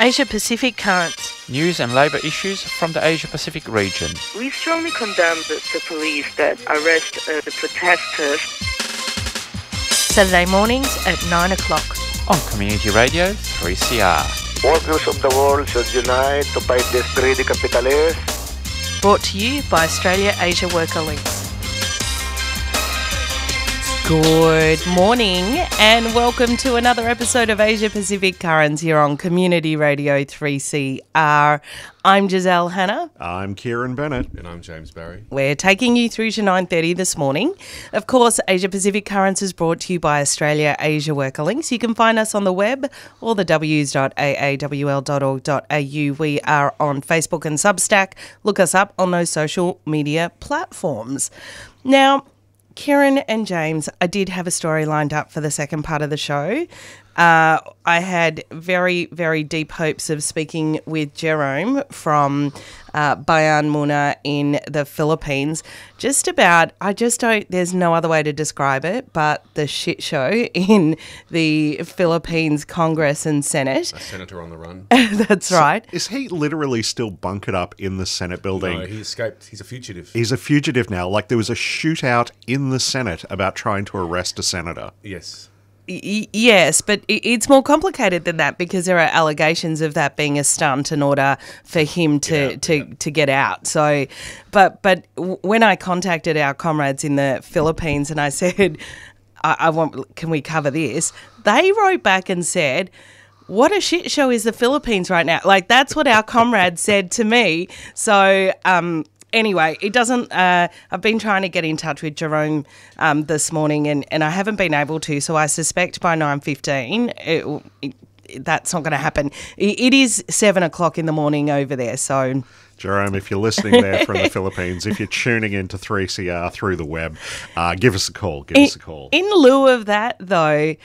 Asia Pacific Currents. News and labour issues from the Asia Pacific region. We strongly condemn the police that arrest the protesters. Saturday mornings at 9 o'clock. On Community Radio 3CR. Workers of the world should unite to fight this greedy capitalists. Brought to you by Australia Asia Worker Links. Good morning and welcome to another episode of Asia Pacific Currents here on Community Radio 3CR. I'm Giselle Hanna. I'm Kieran Bennett. And I'm James Barry. We're taking you through to 9:30 this morning. Of course, Asia Pacific Currents is brought to you by Australia Asia Worker Links. You can find us on the web or the ws.aawl.org.au. We are on Facebook and Substack. Look us up on those social media platforms. Now, Kieran and James, I did have a story lined up for the second part of the show. I had very, very deep hopes of speaking with Jerome from Bayan Muna in the Philippines. There's no other way to describe it, but the shit show in the Philippines Congress and Senate. A senator on the run. That's right. Is he literally still bunkered up in the Senate building? No, he escaped. He's a fugitive. He's a fugitive now. Like there was a shootout in the Senate about trying to arrest a senator. Yes. Yes, but it's more complicated than that because there are allegations of that being a stunt in order for him to get out. So, but when I contacted our comrades in the Philippines and I said, can we cover this? They wrote back and said, what a shit show is the Philippines right now. Like that's what our comrades said to me. So, anyway, it doesn't. I've been trying to get in touch with Jerome this morning, and I haven't been able to. So I suspect by 9:15, that's not going to happen. It is 7 o'clock in the morning over there. So, Jerome, if you're listening there from the Philippines, if you're tuning into 3CR through the web, give us a call. Give us a call. In lieu of that, though,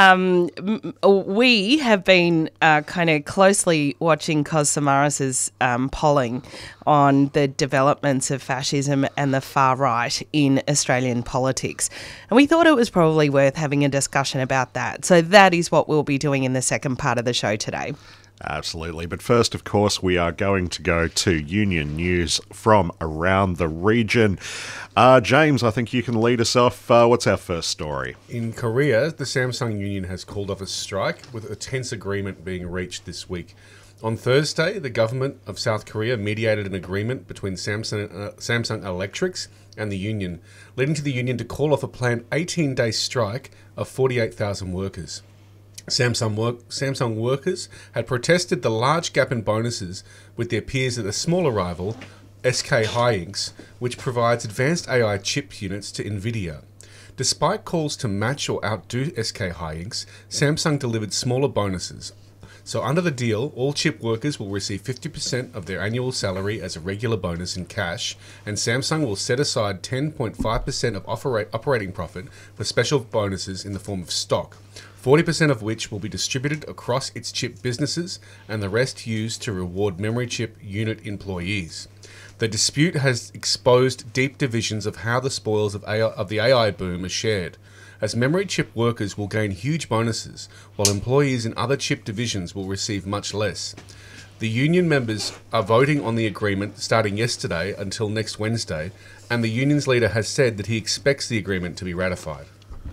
we have been kind of closely watching Kos Samaras' polling on the developments of fascism and the far right in Australian politics. And we thought it was probably worth having a discussion about that. So that is what we'll be doing in the second part of the show today. Absolutely. But first, of course, we are going to go to union news from around the region. James, I think you can lead us off. What's our first story? In Korea, the Samsung union has called off a strike with a tense agreement being reached this week. On Thursday, the government of South Korea mediated an agreement between Samsung Electrics and the union, leading to the union to call off a planned 18-day strike of 48,000 workers. Samsung workers had protested the large gap in bonuses with their peers at the smaller rival, SK Hynix, which provides advanced AI chip units to NVIDIA. Despite calls to match or outdo SK Hynix, Samsung delivered smaller bonuses. So under the deal, all chip workers will receive 50% of their annual salary as a regular bonus in cash, and Samsung will set aside 10.5% of operating profit for special bonuses in the form of stock, 40% of which will be distributed across its chip businesses and the rest used to reward memory chip unit employees. The dispute has exposed deep divisions of how the spoils of the AI boom are shared, as memory chip workers will gain huge bonuses, while employees in other chip divisions will receive much less. The union members are voting on the agreement starting yesterday until next Wednesday, and the union's leader has said that he expects the agreement to be ratified.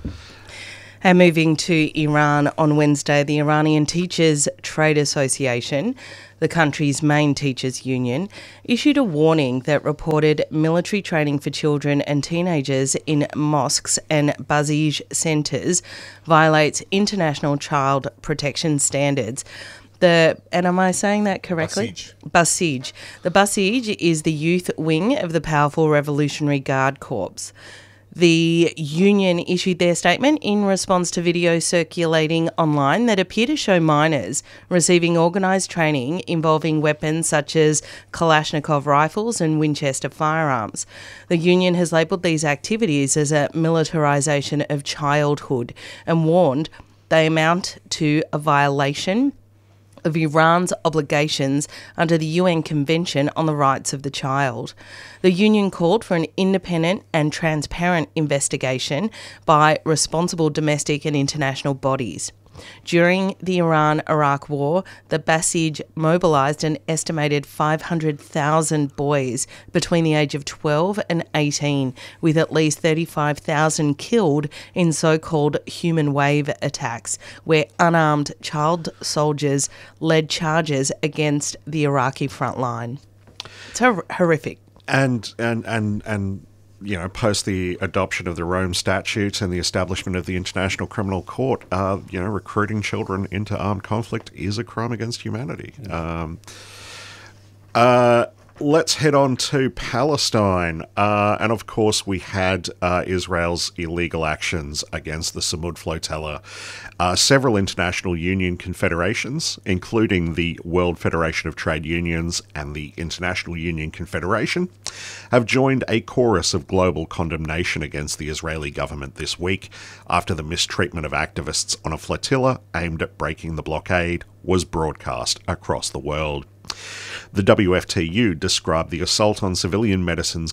And moving to Iran on Wednesday, the Iranian Teachers Trade Association, the country's main teachers' union, issued a warning that reported military training for children and teenagers in mosques and Basij centres violates international child protection standards. And am I saying that correctly? Basij. The Basij is the youth wing of the powerful Revolutionary Guard Corps. The union issued their statement in response to videos circulating online that appear to show minors receiving organised training involving weapons such as Kalashnikov rifles and Winchester firearms. The union has labelled these activities as a militarisation of childhood and warned they amount to a violation of Iran's obligations under the UN Convention on the Rights of the Child. The union called for an independent and transparent investigation by responsible domestic and international bodies. During the Iran-Iraq war, the Basij mobilised an estimated 500,000 boys between the age of 12 and 18, with at least 35,000 killed in so-called human wave attacks, where unarmed child soldiers led charges against the Iraqi front line. It's horrific. And post the adoption of the Rome Statute and the establishment of the International Criminal Court, recruiting children into armed conflict is a crime against humanity. Let's head on to Palestine. And of course, we had Israel's illegal actions against the Samud flotilla. Several international union confederations, including the World Federation of Trade Unions and the International Union Confederation, have joined a chorus of global condemnation against the Israeli government this week after the mistreatment of activists on a flotilla aimed at breaking the blockade was broadcast across the world. The WFTU described the assault on civilian vessels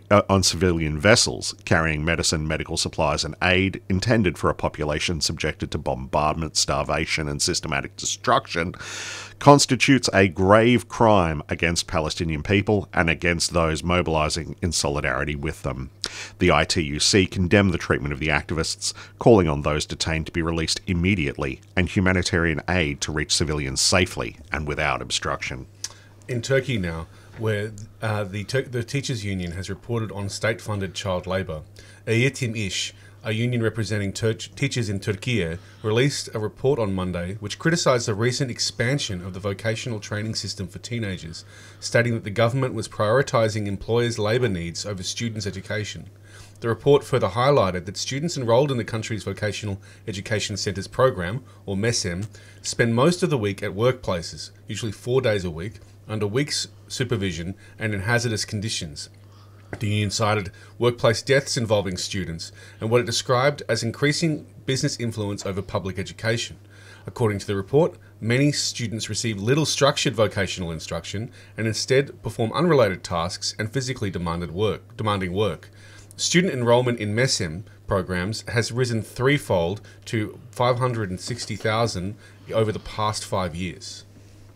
carrying medicine, medical supplies and aid intended for a population subjected to bombardment, starvation and systematic destruction constitutes a grave crime against Palestinian people and against those mobilising in solidarity with them. The ITUC condemned the treatment of the activists, calling on those detained to be released immediately and humanitarian aid to reach civilians safely and without obstruction. In Turkey now, where the Teachers Union has reported on state-funded child labour, Eğitim İş, a union representing teachers in Turkey, released a report on Monday which criticised the recent expansion of the vocational training system for teenagers, stating that the government was prioritising employers' labour needs over students' education. The report further highlighted that students enrolled in the country's Vocational Education Centres program, or MESEM, spend most of the week at workplaces, usually 4 days a week, under weeks' supervision and in hazardous conditions. The union cited workplace deaths involving students and what it described as increasing business influence over public education. According to the report, many students receive little structured vocational instruction and instead perform unrelated tasks and physically demanding work. Student enrolment in MESEM programs has risen threefold to 560,000 over the past 5 years.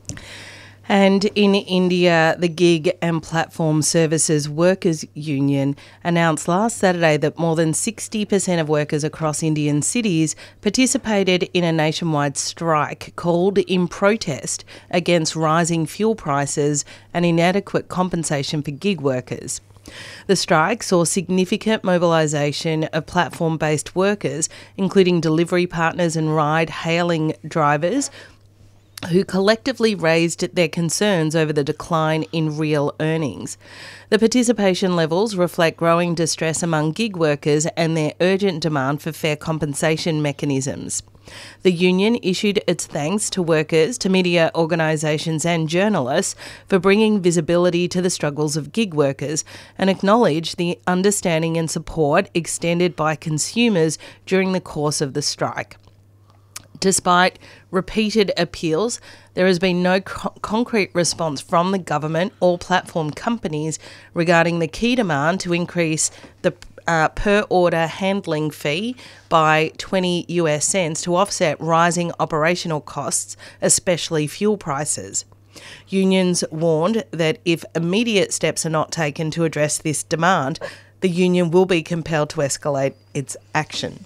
And in India, the Gig and Platform Services Workers Union announced last Saturday that more than 60% of workers across Indian cities participated in a nationwide strike called in protest against rising fuel prices and inadequate compensation for gig workers. The strike saw significant mobilisation of platform-based workers, including delivery partners and ride-hailing drivers, who collectively raised their concerns over the decline in real earnings. The participation levels reflect growing distress among gig workers and their urgent demand for fair compensation mechanisms. The union issued its thanks to workers, to media organisations and journalists for bringing visibility to the struggles of gig workers and acknowledged the understanding and support extended by consumers during the course of the strike. Despite repeated appeals, there has been no concrete response from the government or platform companies regarding the key demand to increase the per-order handling fee by 20 US cents to offset rising operational costs, especially fuel prices. Unions warned that if immediate steps are not taken to address this demand, the union will be compelled to escalate its action.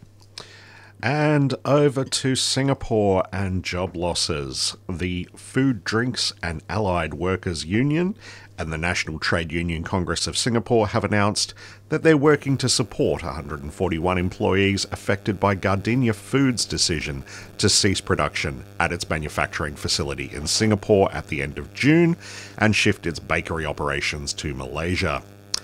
And over to Singapore and job losses. The Food, Drinks and Allied Workers Union and the National Trade Union Congress of Singapore have announced that they're working to support 141 employees affected by Gardenia Foods' decision to cease production at its manufacturing facility in Singapore at the end of June and shift its bakery operations to Malaysia.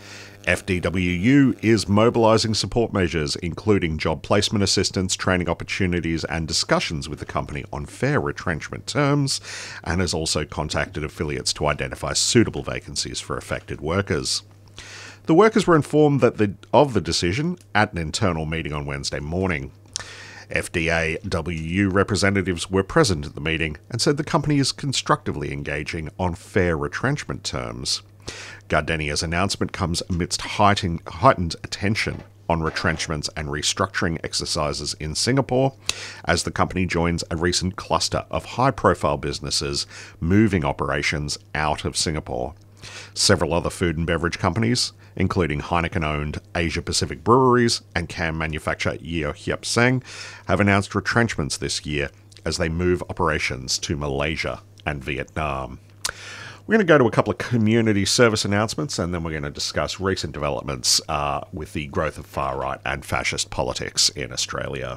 FDWU is mobilising support measures, including job placement assistance, training opportunities and discussions with the company on fair retrenchment terms, and has also contacted affiliates to identify suitable vacancies for affected workers. The workers were informed of the decision at an internal meeting on Wednesday morning. FDWU representatives were present at the meeting and said the company is constructively engaging on fair retrenchment terms. Gardenia's announcement comes amidst heightened attention on retrenchments and restructuring exercises in Singapore, as the company joins a recent cluster of high-profile businesses moving operations out of Singapore. Several other food and beverage companies, including Heineken-owned Asia Pacific Breweries and can manufacturer Yeo Hiep Seng, have announced retrenchments this year as they move operations to Malaysia and Vietnam. We're going to go to a couple of community service announcements, and then we're going to discuss recent developments with the growth of far-right and fascist politics in Australia.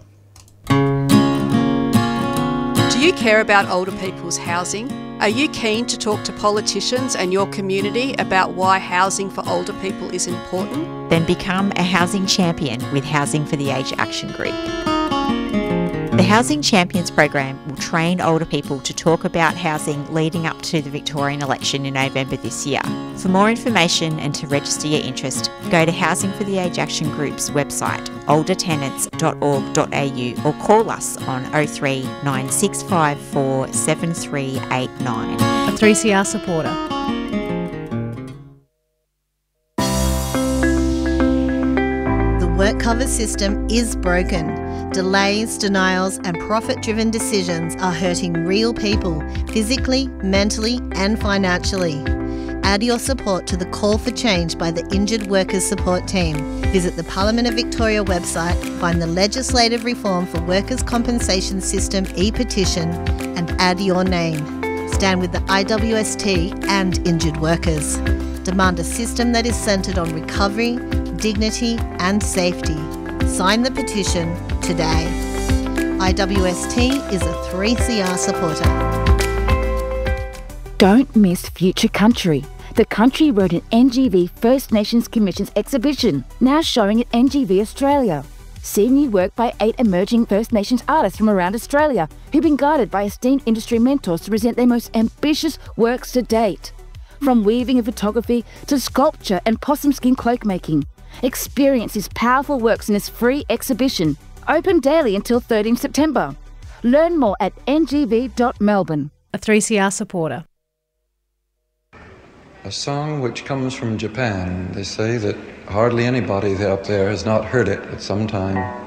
Do you care about older people's housing? Are you keen to talk to politicians and your community about why housing for older people is important? Then become a housing champion with Housing for the Aged Action Group. The Housing Champions program will train older people to talk about housing leading up to the Victorian election in November this year. For more information and to register your interest, go to Housing for the Aged Action Group's website, oldertenants.org.au, or call us on 03 9654 7389. A 3CR supporter. The WorkCover system is broken. Delays, denials and profit-driven decisions are hurting real people, physically, mentally and financially. Add your support to the call for change by the Injured Workers Support Team. Visit the Parliament of Victoria website, find the legislative reform for workers' compensation system e-petition and add your name. Stand with the IWST and injured workers. Demand a system that is centred on recovery, dignity and safety. Sign the petition today. IWST is a 3CR supporter. Don't miss Future Country, the Country Road and NGV First Nations Commission's exhibition, now showing at NGV Australia. See new work by 8 emerging First Nations artists from around Australia who've been guided by esteemed industry mentors to present their most ambitious works to date. From weaving and photography to sculpture and possum skin cloak making. Experience these powerful works in this free exhibition, open daily until 13 September. Learn more at ngv.melbourne. A 3CR supporter. A song which comes from Japan. They say that hardly anybody up there has not heard it at some time.